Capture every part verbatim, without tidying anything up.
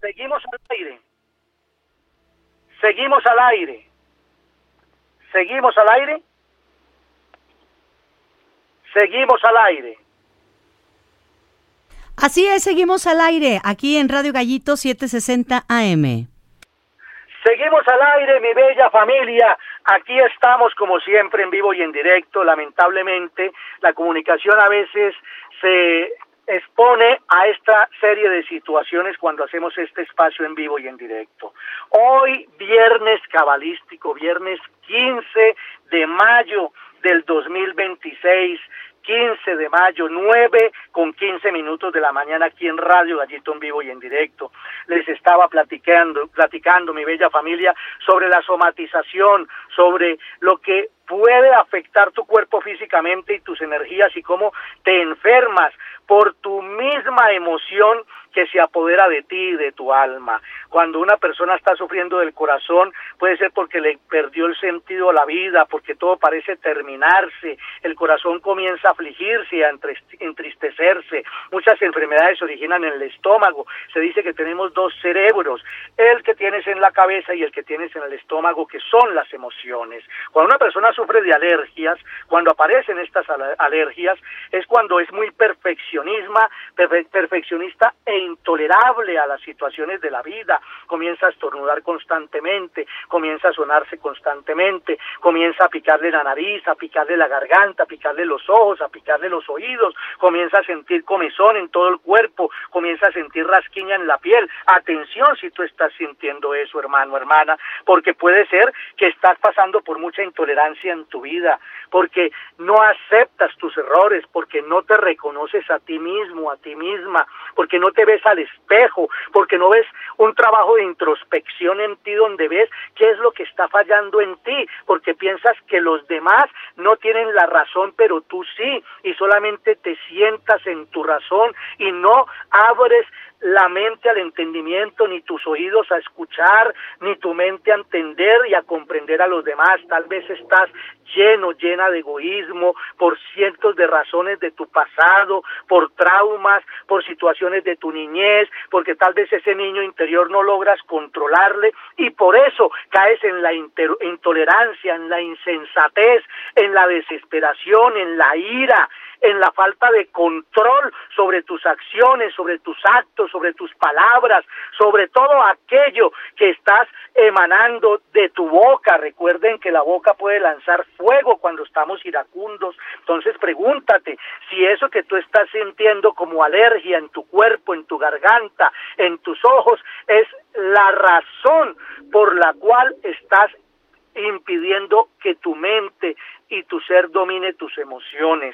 Seguimos al aire. Seguimos al aire. Seguimos al aire. Seguimos al aire. Así es, seguimos al aire, aquí en Radio Gallito setecientos sesenta A M. Seguimos al aire, mi bella familia. Aquí estamos como siempre en vivo y en directo. Lamentablemente la comunicación a veces se expone a esta serie de situaciones cuando hacemos este espacio en vivo y en directo. Hoy, viernes cabalístico, viernes quince de mayo del dos mil veintiséis, quince de mayo, nueve con quince minutos de la mañana aquí en Radio Gallito en vivo y en directo. Les estaba platicando, platicando mi bella familia sobre la somatización, sobre lo que puede afectar tu cuerpo físicamente y tus energías y cómo te enfermas por tu misma emoción que se apodera de ti y de tu alma. Cuando una persona está sufriendo del corazón, puede ser porque le perdió el sentido a la vida, porque todo parece terminarse, el corazón comienza a afligirse, a entristecerse. Muchas enfermedades se originan en el estómago. Se dice que tenemos dos cerebros, el que tienes en la cabeza y el que tienes en el estómago, que son las emociones. Cuando una persona sufre de alergias, cuando aparecen estas alergias, es cuando es muy perfeccionisma, perfe- perfeccionista e intolerable a las situaciones de la vida. Comienza a estornudar constantemente, comienza a sonarse constantemente, comienza a picarle la nariz, a picarle la garganta, a picarle los ojos, a picarle los oídos, comienza a sentir comezón en todo el cuerpo, comienza a sentir rasquiña en la piel. Atención si tú estás sintiendo eso, hermano, hermana, porque puede ser que estás pasando por mucha intolerancia en tu vida, porque no aceptas tus errores, porque no te reconoces a ti mismo, a ti misma, porque no te ves al espejo, porque no ves un trabajo de introspección en ti donde ves qué es lo que está fallando en ti, porque piensas que los demás no tienen la razón, pero tú sí, y solamente te sientas en tu razón y no abres la mente al entendimiento, ni tus oídos a escuchar, ni tu mente a entender y a comprender a los demás. Tal vez estás lleno, llena de egoísmo, por cientos de razones de tu pasado, por traumas, por situaciones de tu niñez, porque tal vez ese niño interior no logras controlarle y por eso caes en la inter- intolerancia, en la insensatez, en la desesperación, en la ira, en la falta de control sobre tus acciones, sobre tus actos, sobre tus palabras, sobre todo aquello que estás emanando de tu boca. Recuerden que la boca puede lanzar fuego cuando estamos iracundos. Entonces pregúntate si eso que tú estás sintiendo como alergia en tu cuerpo, en tu garganta, en tus ojos, es la razón por la cual estás impidiendo que tu mente y tu ser domine tus emociones.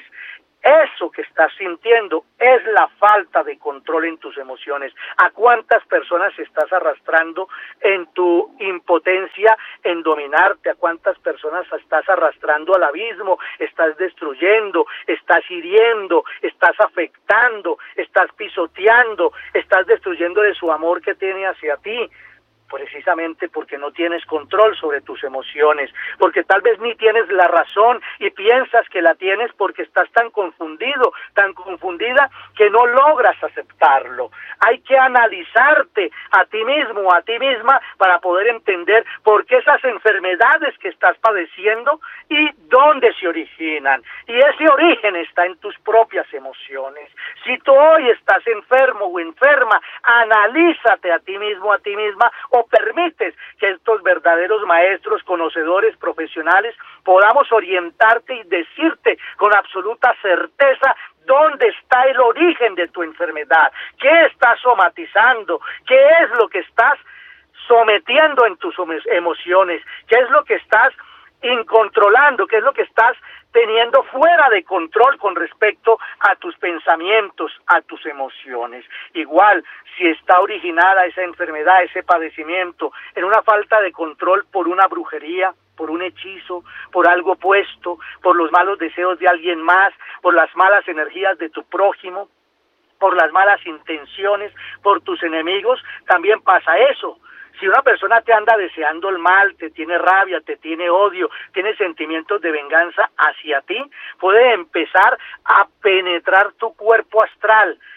Eso que estás sintiendo es la falta de control en tus emociones. ¿A cuántas personas estás arrastrando en tu impotencia en dominarte? ¿A cuántas personas estás arrastrando al abismo? Estás destruyendo, estás hiriendo, estás afectando, estás pisoteando, estás destruyendo de su amor que tiene hacia ti. Precisamente porque no tienes control sobre tus emociones, porque tal vez ni tienes la razón y piensas que la tienes porque estás tan confundido, tan confundida que no logras aceptarlo. Hay que analizarte a ti mismo, a ti misma, para poder entender por qué esas enfermedades que estás padeciendo y dónde se originan. Y ese origen está en tus propias emociones. Si tú hoy estás enfermo o enferma, analízate a ti mismo, a ti misma, o permites que estos verdaderos maestros, conocedores, profesionales, podamos orientarte y decirte con absoluta certeza dónde está el origen de tu enfermedad, qué estás somatizando, qué es lo que estás sometiendo en tus emociones, qué es lo que estás incontrolando, qué es lo que estás teniendo fuera de control con respecto a tus pensamientos, a tus emociones. Igual, si está originada esa enfermedad, ese padecimiento, en una falta de control por una brujería, por un hechizo, por algo puesto, por los malos deseos de alguien más, por las malas energías de tu prójimo, por las malas intenciones, por tus enemigos, también pasa eso. Si una persona te anda deseando el mal, te tiene rabia, te tiene odio, tiene sentimientos de venganza hacia ti, puede empezar a penetrar tu cuerpo astral,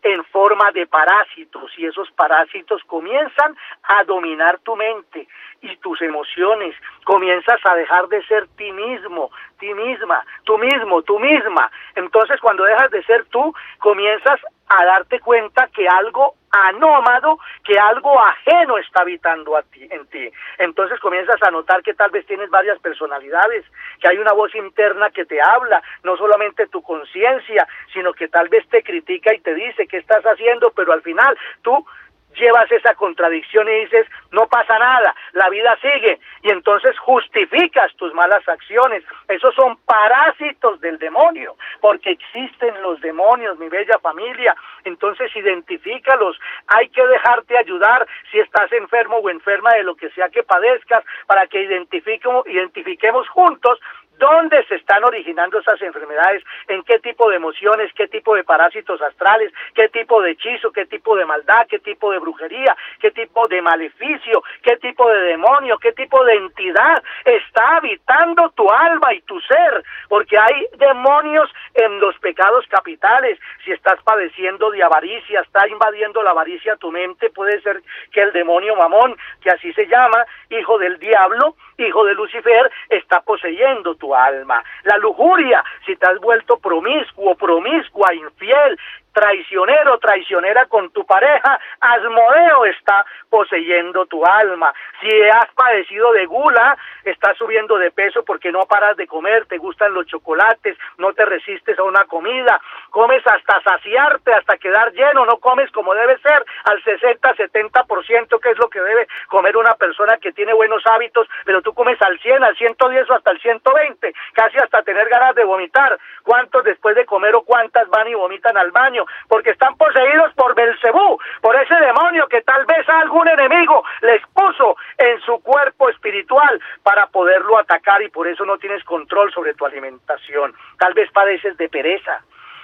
en forma de parásitos, y esos parásitos comienzan a dominar tu mente y tus emociones. Comienzas a dejar de ser ti mismo, ti misma, tú mismo, tú misma. Entonces, cuando dejas de ser tú, comienzas a darte cuenta que algo anómalo, que algo ajeno está habitando a ti, en ti. Entonces comienzas a notar que tal vez tienes varias personalidades, que hay una voz interna que te habla, no solamente tu conciencia, sino que tal vez te critica y te dice qué estás haciendo, pero al final tú llevas esa contradicción y dices, no pasa nada, la vida sigue, y entonces justificas tus malas acciones. Esos son parásitos del demonio, porque existen los demonios, mi bella familia. Entonces identifícalos, hay que dejarte ayudar si estás enfermo o enferma de lo que sea que padezcas, para que identifiquemos, identifiquemos juntos dónde se están originando esas enfermedades, en qué tipo de emociones, qué tipo de parásitos astrales, qué tipo de hechizo, qué tipo de maldad, qué tipo de brujería, qué tipo de maleficio, qué tipo de demonio, qué tipo de entidad está habitando tu alma y tu ser, porque hay demonios en los pecados capitales. Si estás padeciendo de avaricia, está invadiendo la avaricia tu mente, puede ser que el demonio Mamón, que así se llama, hijo del diablo, hijo de Lucifer, está poseyendo tu alma. La lujuria, si te has vuelto promiscuo, promiscua, infiel, traicionero, traicionera con tu pareja, Asmodeo está poseyendo tu alma. Si has padecido de gula, estás subiendo de peso porque no paras de comer, te gustan los chocolates, no te resistes a una comida, comes hasta saciarte, hasta quedar lleno, no comes como debe ser, al sesenta, setenta por ciento, que es lo que debe comer una persona que tiene buenos hábitos, pero tú comes al cien, al ciento diez o hasta el ciento veinte, casi hasta tener ganas de vomitar. ¿Cuántos después de comer o cuántas van y vomitan al baño? Porque están poseídos por Belcebú, por ese demonio que tal vez algún enemigo les puso en su cuerpo espiritual para poderlo atacar, y por eso no tienes control sobre tu alimentación. Tal vez padeces de pereza,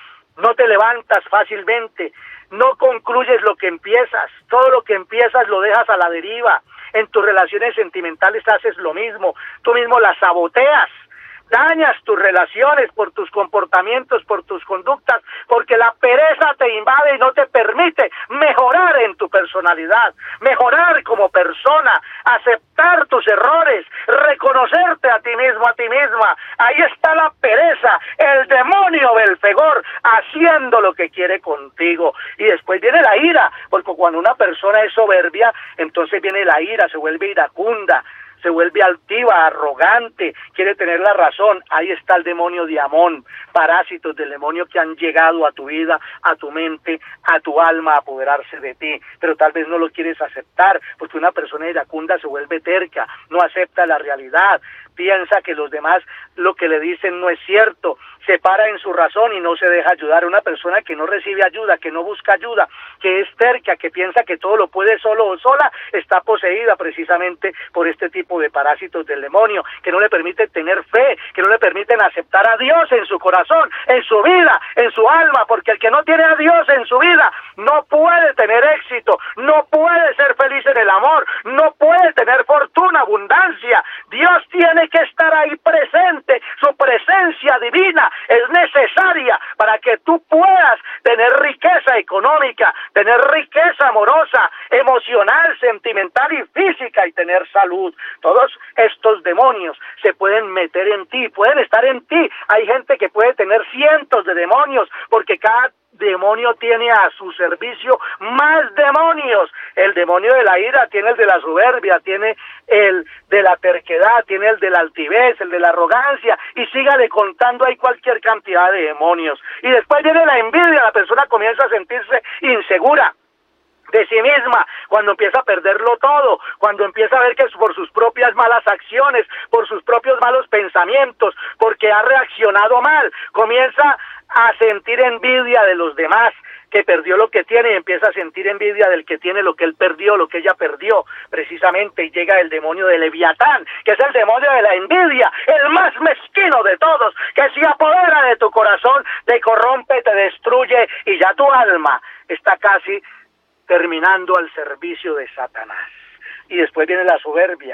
no te levantas fácilmente, no concluyes lo que empiezas, todo lo que empiezas lo dejas a la deriva. En tus relaciones sentimentales haces lo mismo, tú mismo las saboteas. Dañas tus relaciones por tus comportamientos, por tus conductas, porque la pereza te invade y no te permite mejorar en tu personalidad, mejorar como persona, aceptar tus errores, reconocerte a ti mismo, a ti misma. Ahí está la pereza, el demonio Belfegor, haciendo lo que quiere contigo. Y después viene la ira, porque cuando una persona es soberbia, entonces viene la ira, se vuelve iracunda, se vuelve altiva, arrogante, quiere tener la razón. Ahí está el demonio de Amón, parásitos del demonio que han llegado a tu vida, a tu mente, a tu alma, a apoderarse de ti, pero tal vez no lo quieres aceptar, porque una persona iracunda se vuelve terca, no acepta la realidad, piensa que los demás lo que le dicen no es cierto, se para en su razón y no se deja ayudar. Una persona que no recibe ayuda, que no busca ayuda, que es terca, que piensa que todo lo puede solo o sola, está poseída precisamente por este tipo de parásitos del demonio, que no le permiten tener fe, que no le permiten aceptar a Dios en su corazón, en su vida, en su alma, porque el que no tiene a Dios en su vida no puede tener éxito, no puede ser feliz en el amor, no puede tener fortuna, abundancia. Dios tiene que estar ahí presente, su presencia divina es necesaria para que tú puedas tener riqueza económica, tener riqueza amorosa, emocional, sentimental y física, y tener salud. Todos estos demonios se pueden meter en ti, pueden estar en ti. Hay gente que puede tener cientos de demonios, porque cada demonio tiene a su servicio más demonios. El demonio de la ira tiene el de la soberbia, tiene el de la terquedad, tiene el de la altivez, el de la arrogancia, y sígale contando, hay cualquier cantidad de demonios. Y después viene la envidia, la persona comienza a sentirse insegura de sí misma, cuando empieza a perderlo todo, cuando empieza a ver que es por sus propias malas acciones, por sus propios malos pensamientos, porque ha reaccionado mal, comienza a sentir envidia de los demás, que perdió lo que tiene, y empieza a sentir envidia del que tiene lo que él perdió, lo que ella perdió, precisamente, y llega el demonio de Leviatán, que es el demonio de la envidia, el más mezquino de todos, que se apodera de tu corazón, te corrompe, te destruye, y ya tu alma está casi terminando al servicio de Satanás. Y después viene la soberbia,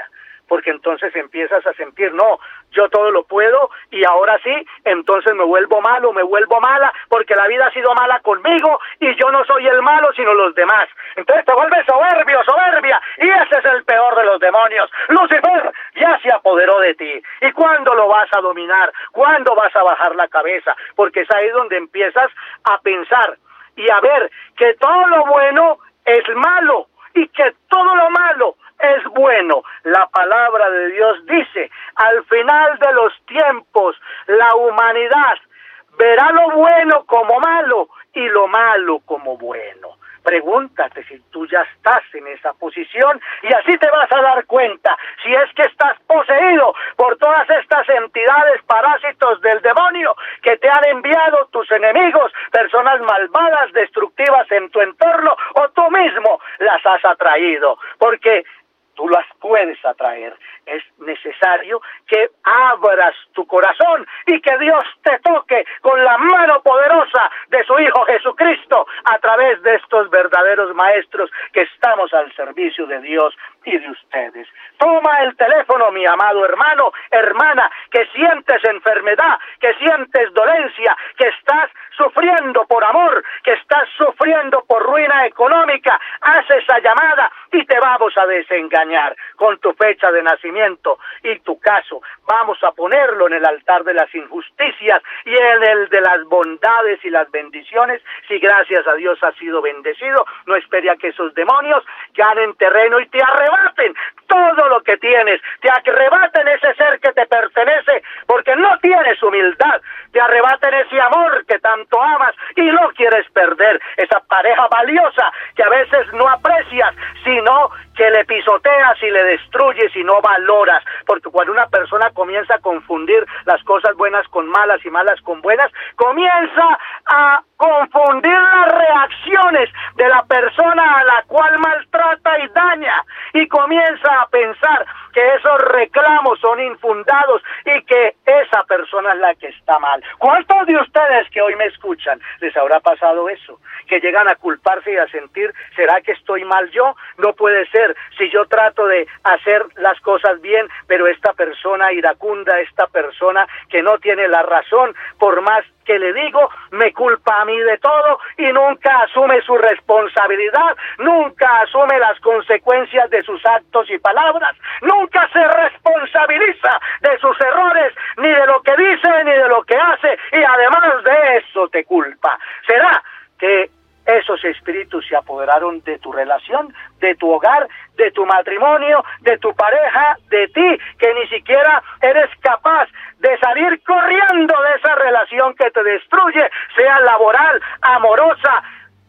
porque entonces empiezas a sentir, no, yo todo lo puedo y ahora sí, entonces me vuelvo malo, me vuelvo mala, porque la vida ha sido mala conmigo y yo no soy el malo, sino los demás. Entonces te vuelves soberbio, soberbia, y ese es el peor de los demonios. Lucifer ya se apoderó de ti. ¿Y cuándo lo vas a dominar? ¿Cuándo vas a bajar la cabeza? Porque es ahí donde empiezas a pensar y a ver que todo lo bueno es malo y que todo lo malo es bueno. La palabra de Dios dice, al final de los tiempos, la humanidad verá lo bueno como malo y lo malo como bueno. Pregúntate si tú ya estás en esa posición y así te vas a dar cuenta si es que estás poseído por todas estas entidades parásitos del demonio que te han enviado tus enemigos, personas malvadas, destructivas en tu entorno, o tú mismo las has atraído, porque tú las puedes atraer. Es necesario que abras tu corazón y que Dios te toque con la mano poderosa de su Hijo Jesucristo a través de estos verdaderos maestros que estamos al servicio de Dios y de ustedes. Toma el teléfono, mi amado hermano, hermana, que sientes enfermedad, que sientes dolencia, que estás sufriendo por amor, que estás sufriendo por ruina económica. Haz esa llamada y te vamos a desengañar con tu fecha de nacimiento y tu caso. Vamos a ponerlo en el altar de las injusticias y en el de las bondades y las bendiciones. Si gracias a Dios has sido bendecido, no espere a que esos demonios ganen terreno y te arrebaten todo lo que tienes, te arrebaten ese ser que te pertenece, porque no tienes humildad, te arrebaten ese amor que tanto amas y no quieres perder, esa pareja valiosa que a veces no aprecias, sino que le pisoteas y le destruyes y no valoras, porque cuando una persona comienza a confundir las cosas buenas con malas y malas con buenas, comienza a confundir las reacciones de la persona a la cual maltrata y daña, y comienza a pensar que esos reclamos son infundados y que esa persona es la que está mal. ¿Cuántos de ustedes que hoy me escuchan les habrá pasado eso? Que llegan a culparse y a sentir, ¿será que estoy mal yo? No puede ser, si yo trato de hacer las cosas bien, pero esta persona iracunda, esta persona que no tiene la razón, por más que le digo, me culpa a mí de todo y nunca asume su responsabilidad, nunca asume las consecuencias de sus actos y palabras, nunca se responsabiliza de sus errores, ni de lo que dice, ni de lo que hace, y además de eso te culpa. ¿Será que esos espíritus se apoderaron de tu relación, de tu hogar, de tu matrimonio, de tu pareja, de ti, que ni siquiera eres capaz de salir corriendo de esa relación que te destruye, sea laboral, amorosa,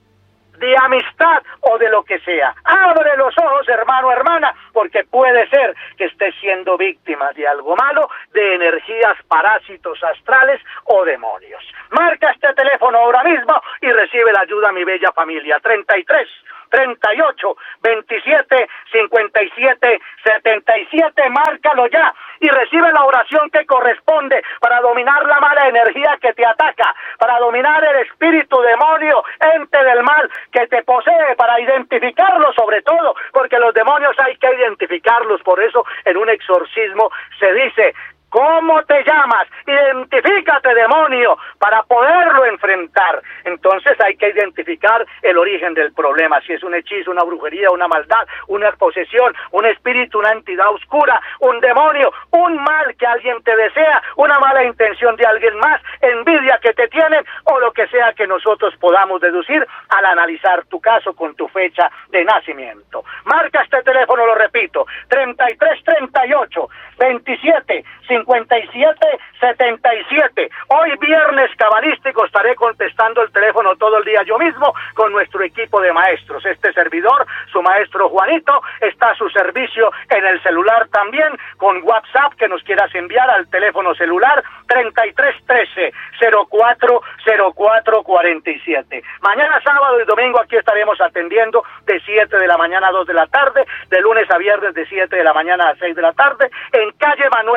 de amistad o de lo que sea? Abre los ojos, hermano, hermana, porque puede ser que estés siendo víctima de algo malo, de energías, parásitos astrales o demonios. Marca este teléfono ahora mismo y recibe la ayuda, mi bella familia. treinta y tres, treinta y ocho, veintisiete, cincuenta y siete, setenta y siete, márcalo ya y recibe la oración que corresponde para dominar la mala energía que te ataca, para dominar el espíritu, demonio, ente del mal que te posee, para identificarlo sobre todo, porque los demonios hay que identificarlos. Por eso en un exorcismo se dice: ¿cómo te llamas? Identifícate, demonio, para poderlo enfrentar. Entonces hay que identificar el origen del problema, si es un hechizo, una brujería, una maldad, una posesión, un espíritu, una entidad oscura, un demonio, un mal que alguien te desea, una mala intención de alguien más, envidia que te tienen, o lo que sea que nosotros podamos deducir al analizar tu caso con tu fecha de nacimiento. Marca este teléfono, lo repito, treinta y tres, treinta y ocho, veintisiete, cincuenta y siete, setenta y siete. Hoy viernes cabalístico estaré contestando el teléfono todo el día yo mismo con nuestro equipo de maestros. Este servidor, su maestro Juanito, está a su servicio en el celular también, con WhatsApp que nos quieras enviar al teléfono celular treinta y tres, trece, cero cuatro, cero cuatro, cuarenta y siete. Mañana sábado y domingo aquí estaremos atendiendo de siete de la mañana a dos de la tarde, de lunes a viernes de siete de la mañana a seis de la tarde, en calle Manuel López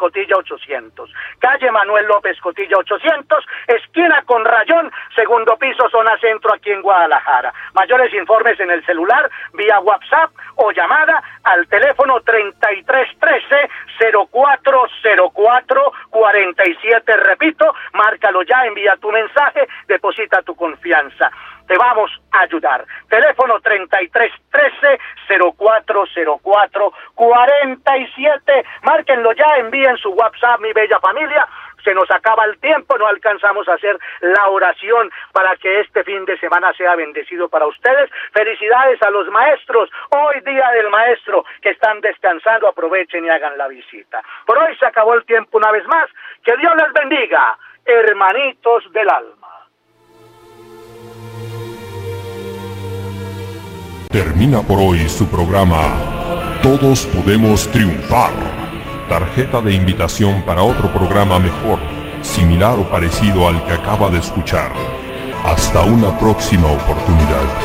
Cotilla ochocientos. Calle Manuel López Cotilla ochocientos, esquina con Rayón, segundo piso, zona centro, aquí en Guadalajara. Mayores informes en el celular, vía WhatsApp o llamada al teléfono treinta y tres trece cero cuatro cero cuatro cuarenta y siete. Repito, márcalo ya, envía tu mensaje, deposita tu confianza. Te vamos a ayudar. Teléfono treinta y tres trece cero cuatro cero cuatro cuarenta y siete. Márquenlo ya, envíen su WhatsApp, mi bella familia. Se nos acaba el tiempo, no alcanzamos a hacer la oración para que este fin de semana sea bendecido para ustedes. Felicidades a los maestros, hoy día del maestro, que están descansando, aprovechen y hagan la visita. Por hoy se acabó el tiempo una vez más. Que Dios les bendiga, hermanitos del alma. Termina por hoy su programa Todos Podemos Triunfar. Tarjeta de invitación para otro programa mejor, similar o parecido al que acaba de escuchar. Hasta una próxima oportunidad.